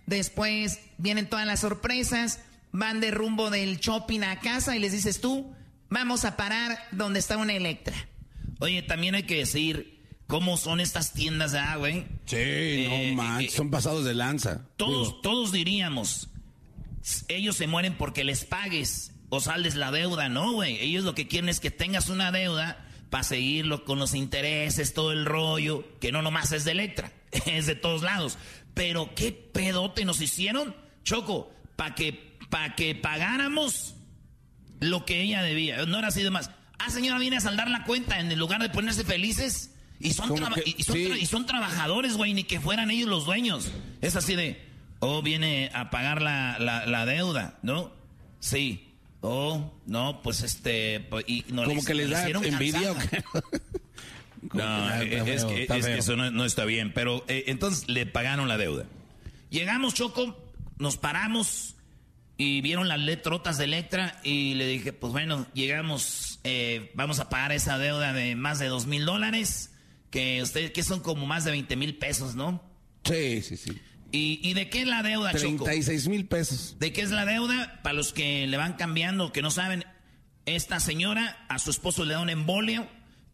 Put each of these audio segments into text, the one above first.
Después vienen todas las sorpresas, van de rumbo del shopping a casa y les dices tú, vamos a parar donde está una Electra. Oye, también hay que decir cómo son estas tiendas de agua, ¿eh? Sí, no manches, son pasados de lanza. Todos diríamos, ellos se mueren porque les pagues o saldes la deuda, no, güey. Ellos lo que quieren es que tengas una deuda para seguirlo con los intereses, todo el rollo, que no nomás es de Electra, es de todos lados. Pero qué pedote nos hicieron, Choco, para que pagáramos lo que ella debía. No era así de más. Señora, viene a saldar la cuenta en lugar de ponerse felices. Y son trabajadores, güey, ni que fueran ellos los dueños. Es así de, viene a pagar la deuda, ¿no? Sí. No, pues y no. Como que les da envidia. No, es que eso no está bien. Pero entonces le pagaron la deuda. Llegamos, Choco, nos paramos y vieron las letrotas de Electra y le dije, pues bueno, llegamos, vamos a pagar esa deuda de más de $2,000, que son como más de 20,000 pesos, ¿no? Sí. ¿Y de qué es la deuda, Choco? 36,000 pesos. ¿De qué es la deuda? Para los que le van cambiando, que no saben, esta señora, a su esposo le da un embolio,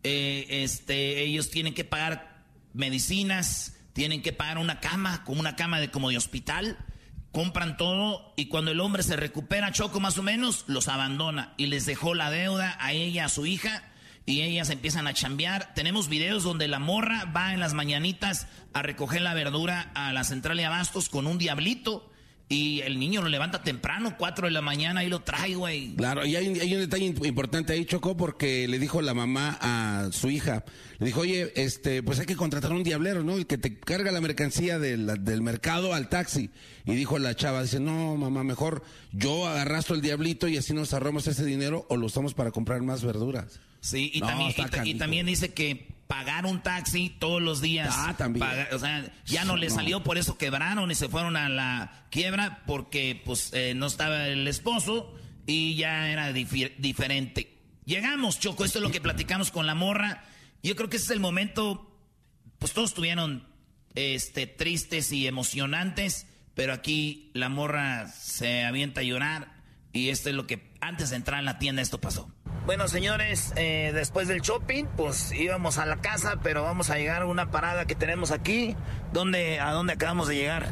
ellos tienen que pagar medicinas, tienen que pagar una cama, como una cama como de hospital, compran todo y cuando el hombre se recupera, Choco, más o menos, los abandona y les dejó la deuda a ella, a su hija, y ellas empiezan a chambear. Tenemos videos donde la morra va en las mañanitas a recoger la verdura a la central de abastos con un diablito y el niño lo levanta temprano, 4 de la mañana, y lo trae, güey. Claro, y hay un detalle importante ahí, Choco, porque le dijo la mamá a su hija, le dijo, oye, pues hay que contratar un diablero, ¿no? El que te carga la mercancía del mercado al taxi. Y dijo la chava, dice, no, mamá, mejor yo arrastro el diablito y así nos ahorramos ese dinero o lo usamos para comprar más verduras. Sí, y también dice que pagar un taxi todos los días. También. Ya no le salió, por eso quebraron y se fueron a la quiebra porque pues no estaba el esposo y ya era diferente. Llegamos, Choco, esto es lo que platicamos con la morra. Yo creo que ese es el momento, pues todos estuvieron tristes y emocionantes, pero aquí la morra se avienta a llorar y esto es lo que antes de entrar en la tienda esto pasó. Bueno, señores, después del shopping, pues íbamos a la casa, pero vamos a llegar a una parada que tenemos aquí. ¿A dónde acabamos de llegar?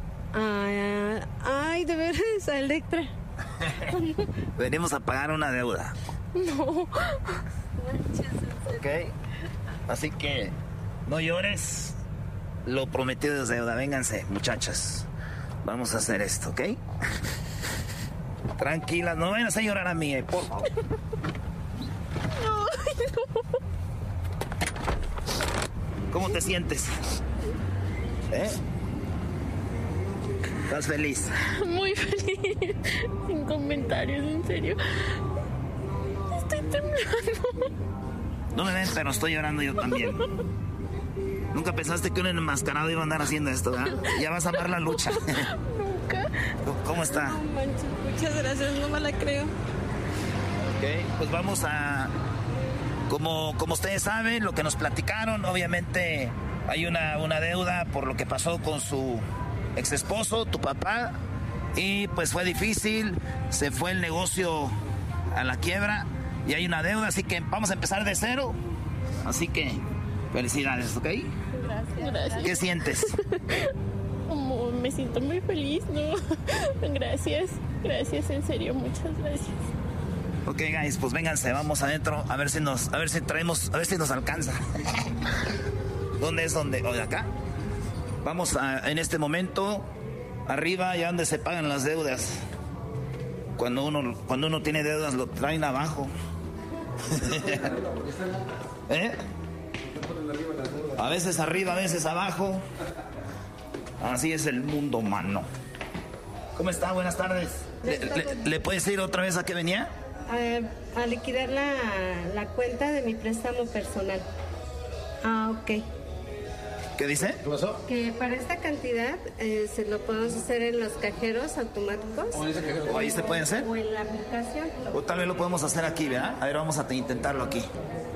Ay, de veras, a Electra. Venimos a pagar una deuda. No. Ok, así que no llores. Lo prometido es deuda. Vénganse, muchachas. Vamos a hacer esto, ¿ok? Tranquilas, no vayan a llorar a mí, por favor. No. ¿Cómo te sientes? ¿Estás feliz? Muy feliz. Sin comentarios, en serio. Estoy temblando. No me ven, pero estoy llorando yo también. Nunca pensaste que un enmascarado iba a andar haciendo esto, ¿verdad? Ya vas a amar la lucha. Nunca. ¿Cómo está? No manches, muchas gracias, no me la creo. Ok, pues vamos a... Como ustedes saben, lo que nos platicaron, obviamente hay una deuda por lo que pasó con su ex esposo, tu papá, y pues fue difícil, se fue el negocio a la quiebra y hay una deuda, así que vamos a empezar de cero. Así que felicidades, ¿ok? Gracias. ¿Qué sientes? Me siento muy feliz, ¿no? Gracias, en serio, muchas gracias. Ok, guys, pues vénganse, vamos adentro a ver si nos alcanza. ¿Dónde es? ¿O de acá? Vamos en este momento arriba, allá donde se pagan las deudas. Cuando uno tiene deudas lo traen abajo. A veces arriba, a veces abajo. Así es el mundo, mano. ¿Cómo está? Buenas tardes. ¿Le puedes decir otra vez a qué venía? A liquidar la cuenta de mi préstamo personal. Ok. ¿Qué dice? ¿Qué pasó? Que para esta cantidad se lo podemos hacer en los cajeros automáticos. ¿O ahí se puede hacer? O en la aplicación. O tal vez lo podemos hacer aquí, ¿verdad? A ver, vamos a intentarlo aquí.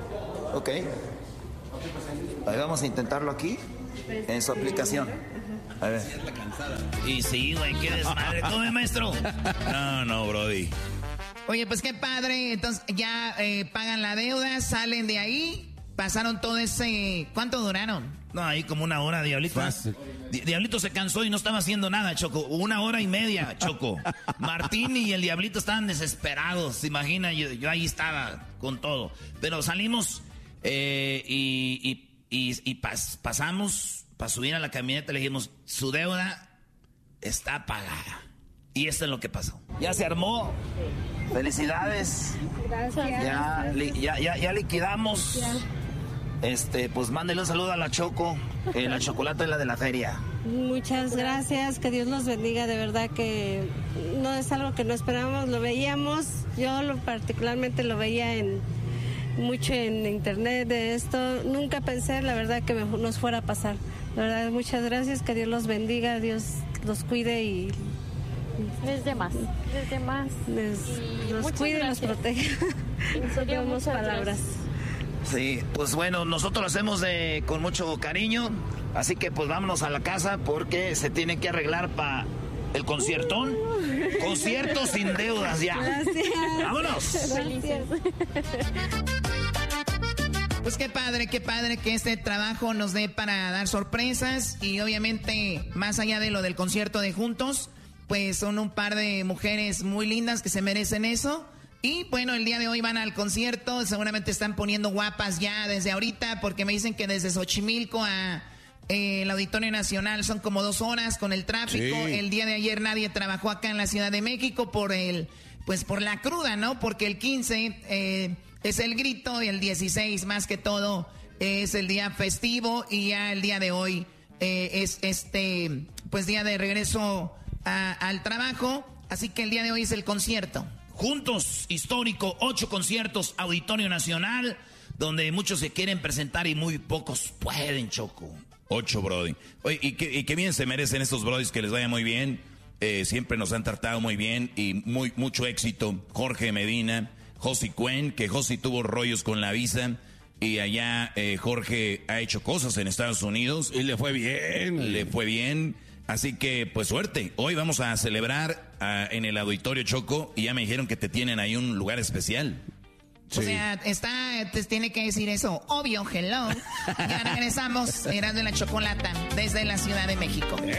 Ok. Ahí vamos a intentarlo aquí, en su aplicación. A ver. Y sí, güey, qué desmadre. ¿Cómo, maestro? No, brody. Oye, pues qué padre. Entonces ya pagan la deuda, salen de ahí. Pasaron todo ese... ¿Cuánto duraron? No, ahí como una hora, Diablito. Diablito se cansó y no estaba haciendo nada, Choco. 1 hora y media, Choco. Martín y el Diablito estaban desesperados. ¿Se imagina? Yo ahí estaba con todo. Pero salimos pasamos para subir a la camioneta. Le dijimos, su deuda está pagada. Y esto es lo que pasó. Ya se armó. Felicidades. Gracias. Ya liquidamos. Pues mándele un saludo a la Choco. La chocolate es la de la feria. Muchas gracias, que Dios los bendiga. De verdad que no es algo que no esperábamos, lo veíamos. Yo particularmente lo veía mucho en internet de esto. Nunca pensé, la verdad, que nos fuera a pasar. La verdad, muchas gracias, que Dios los bendiga, Dios los cuide y... Desde más. Los cuide y los proteja. En serio, muchas palabras. Sí, pues bueno, nosotros lo hacemos con mucho cariño, así que pues vámonos a la casa porque se tiene que arreglar para el conciertón. Concierto sin deudas ya. Gracias. ¡Vámonos! Gracias. Pues qué padre que este trabajo nos dé para dar sorpresas y obviamente más allá de lo del concierto de Juntos, pues son un par de mujeres muy lindas que se merecen eso. Y bueno, el día de hoy van al concierto, seguramente están poniendo guapas ya desde ahorita, porque me dicen que desde Xochimilco a el Auditorio Nacional son como 2 horas con el tráfico. Sí. El día de ayer nadie trabajó acá en la Ciudad de México por la cruda, ¿no? Porque el 15 es el grito y el 16 más que todo es el día festivo y ya el día de hoy es día de regreso al trabajo, así que el día de hoy es el concierto. Juntos, histórico, 8 conciertos, Auditorio Nacional, donde muchos se quieren presentar y muy pocos pueden, Choco. 8, brody. Oye, y qué bien se merecen estos brodis, que les vaya muy bien. Siempre nos han tratado muy bien y mucho éxito. Jorge Medina, Josi Cuen, que Josi tuvo rollos con la visa. Y allá Jorge ha hecho cosas en Estados Unidos. Y le fue bien. Le fue bien. Así que, pues suerte. Hoy vamos a celebrar en el Auditorio, Choco, y ya me dijeron que te tienen ahí un lugar especial. Sí. O sea, tiene que decir eso. Obvio, hello. Ya regresamos, Erasmo y la Chocolata, desde la Ciudad de México.